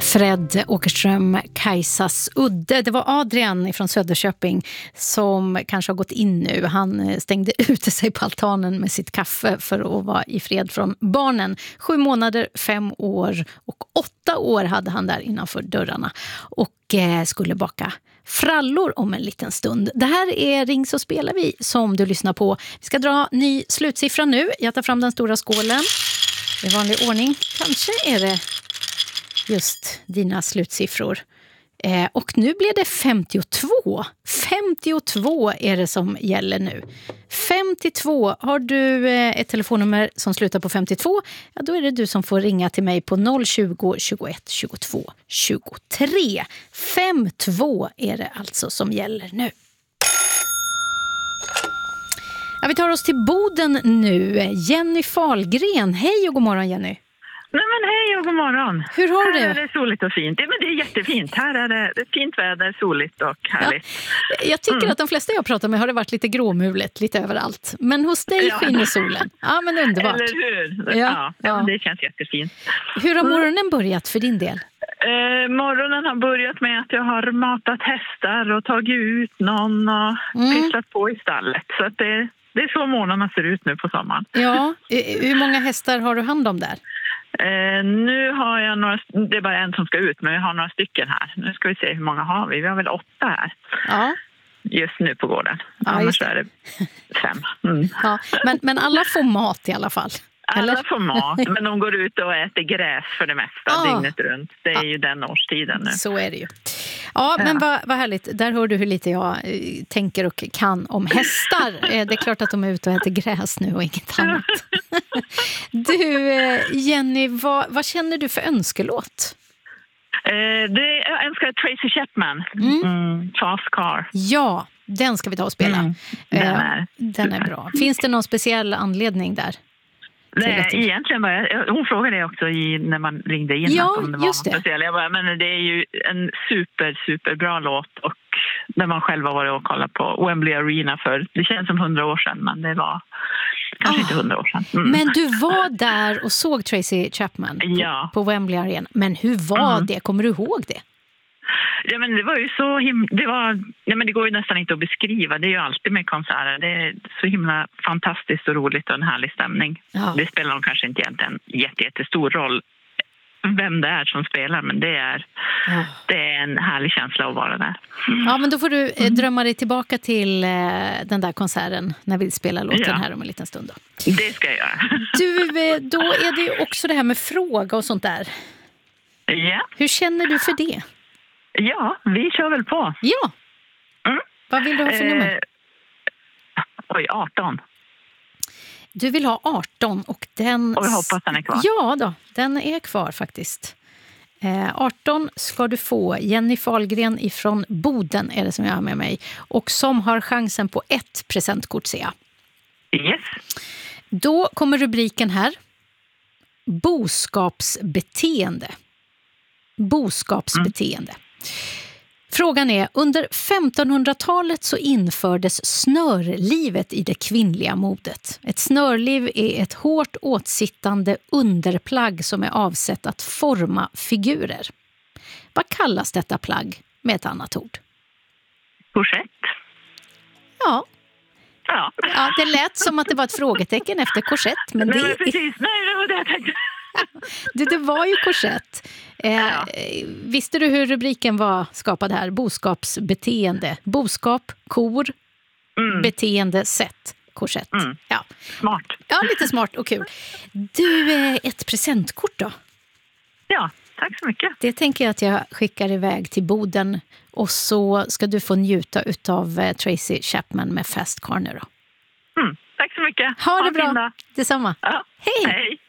Fred Åkerström, Kajsas udde. Det var Adrian från Söderköping som kanske har gått in nu. Han stängde ute sig på altanen med sitt kaffe för att vara i fred från barnen. 7 månader, 5 år och 8 år hade han där innanför dörrarna. Och skulle baka frallor om en liten stund. Det här är Ring så spelar vi som du lyssnar på. Vi ska dra ny slutsiffra nu. Jag tar fram den stora skålen. I vanlig ordning. Kanske är det just dina slutsiffror. Och nu blir det 52. 52 är det som gäller nu. 52. Har du ett telefonnummer som slutar på 52? Ja, då är det du som får ringa till mig på 020 21 22 23. 52 är det alltså som gäller nu. Ja, vi tar oss till Boden nu. Jenny Fahlgren. Hej och god morgon, Jenny. Nej men hej och god morgon. Hur har du det? Här är det soligt och fint. Ja, men det är jättefint. Här är det fint väder, soligt och härligt. Ja, jag tycker att de flesta jag pratar med har det varit lite gråmulet lite överallt. Men hos dig skiner solen. Ja, men underbart. Eller hur? Ja. Men det känns jättefint. Hur har morgonen börjat för din del? Morgonen har börjat med att jag har matat hästar och tagit ut någon och pysslat på i stallet. Så att det är så morgonen ser ut nu på sommaren. Ja, hur många hästar har du hand om där? Nu har jag några, det är bara en som ska ut, men jag har några stycken här. Nu ska vi se hur många har vi. Vi har väl 8 här. Ja. Just nu på gården. Ja, annars är det 5. Ja, men alla får mat i alla fall. Eller? Alla får mat, men de går ut och äter gräs för det mesta dygnet runt. Det är ju den årstiden nu. Så är det ju. Ja, men vad härligt. Där hör du hur lite jag tänker och kan om hästar. Det är klart att de är ute och äter gräs nu och inget annat. Du, Jenny, vad känner du för önskelåt? Jag önskar Tracy Chapman. Fast Car. Ja, den ska vi ta och spela. Den är bra. Finns det någon speciell anledning där? Nej, egentligen bara, hon frågade det också när man ringde in om det var just det. Speciell. Jag bara, men det är ju en superbra låt och när man själv har varit och kollat på Wembley Arena för det känns som 100 år sedan, men det var kanske inte 100 år sedan. Men du var där och såg Tracy Chapman på Wembley Arena. Men hur var det? Kommer du ihåg det? Ja, men det var ju så men det går ju nästan inte att beskriva. Det är ju alltid med konserter. Det är så himla fantastiskt och roligt och en härlig stämning. Ja. Det spelar nog kanske inte egentligen jättestor roll vem det är som spelar, men det är en härlig känsla att vara där. Ja, men då får du drömma dig tillbaka till den där konserten när vi spelar låten här om en liten stund. Då. Det ska jag göra. Du, då är det ju också det här med fråga och sånt där. Ja. Hur känner du för det? Ja, vi kör väl på. Ja. Vad vill du ha för nummer? 18. Du vill ha 18 och den... Och jag hoppas den är kvar. Ja då, den är kvar faktiskt. 18 ska du få. Jenny Fahlgren ifrån Boden är det som jag har med mig. Och som har chansen på 1 presentkort, ser jag. Yes. Då kommer rubriken här. Boskapsbeteende. Boskapsbeteende. Frågan är, under 1500-talet så infördes snörlivet i det kvinnliga modet. Ett snörliv är ett hårt åtsittande underplagg som är avsett att forma figurer. Vad kallas detta plagg med ett annat ord? Korsett. Ja, det lät som att det var ett frågetecken efter korsett. Men nej, men precis. Nej, det var det jag tänkte. Det var ju korsett. Visste du hur rubriken var skapad här? Boskapsbeteende. Boskap, kor, beteende, sätt, korsett. Ja. Smart. Ja, lite smart och kul. Du, ett presentkort då? Ja, tack så mycket. Det tänker jag att jag skickar iväg till Boden. Och så ska du få njuta av Tracy Chapman med Fast Car nu då. Tack så mycket. Ha det bra. Detsamma. Ja. Hej! Hej.